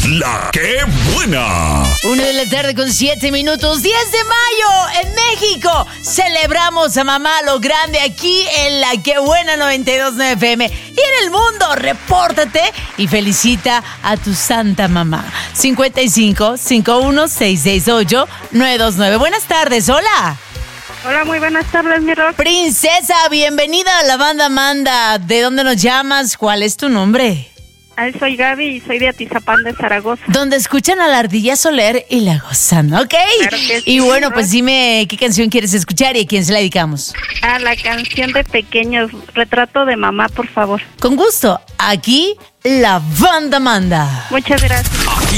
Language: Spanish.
La que buena. 1:07 10 de mayo en México. Celebramos a mamá lo grande aquí en La que buena 92.9 FM. Y en el mundo, repórtate y felicita a tu santa mamá. 55 51 668 929. Buenas tardes, hola. Hola, muy buenas tardes, mi Rock. Princesa, bienvenida a la banda Manda. ¿De dónde nos llamas? ¿Cuál es tu nombre? Soy Gaby y soy de Atizapán de Zaragoza. Donde escuchan a la Ardilla Soler y la gozan, ¿ok? Claro que sí, y bueno, Rock. pues dime qué canción quieres escuchar y a quién se la dedicamos. La canción de Pequeños, Retrato de Mamá, por favor. Con gusto, aquí la banda Manda. Muchas gracias. Aquí